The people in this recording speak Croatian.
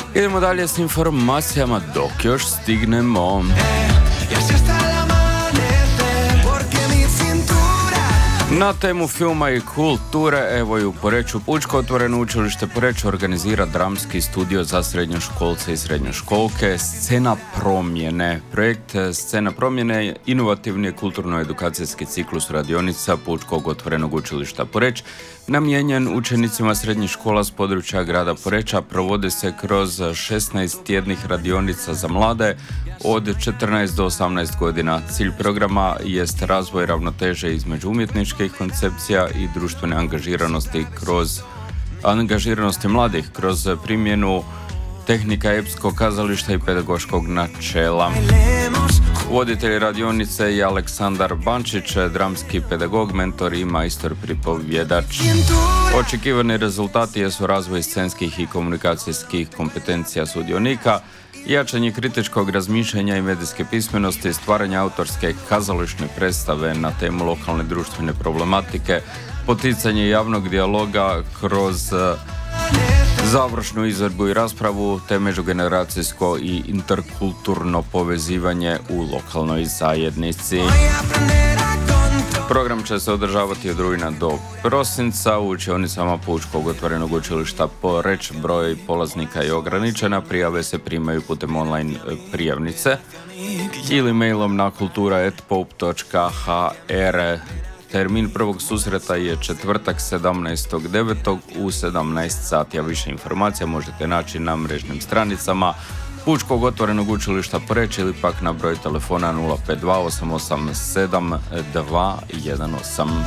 Idemo dalje s informacijama dok još stignemo. Na temu filma i kulture, evo i u Poreču, Pučko otvoreno učilište Poreč organizira dramski studio za srednjoškolce i srednjoškolke Scena promjene. Projekt Scena promjene je inovativni kulturno-edukacijski ciklus radionica Pučkog otvorenog učilišta Poreč, namijenjen učenicima srednjih škola s područja grada Poreča. Provode se kroz 16 tjednih radionica za mlade od 14 do 18 godina. Cilj programa jest razvoj ravnoteže između umjetničkih koncepcija i društvene angažiranosti mladih kroz primjenu tehnika epskog kazališta i pedagoškog načela. Voditelj radionice je Aleksandar Bančić, dramski pedagog, mentor i majstor pripovjedač. Očekivani rezultati su razvoj scenskih i komunikacijskih kompetencija sudionika, jačanje kritičkog razmišljanja i medijske pismenosti, stvaranje autorske kazališne predstave na temu lokalne društvene problematike, poticanje javnog dijaloga kroz završnu izvedbu i raspravu te međugeneracijsko i interkulturno povezivanje u lokalnoj zajednici. Program će se održavati od rujna do prosinca u učionicama Pučkog otvorenog učilišta Poreč. Broj polaznika je ograničena, prijave se primaju putem online prijavnice ili mailom na kultura@poup.hr. Termin prvog susreta je četvrtak 17.9. u 17 sati, a više informacija možete naći na mrežnim stranicama Pučkog otvorenog učilišta Poreč ili pak na broj telefona 052 887 218.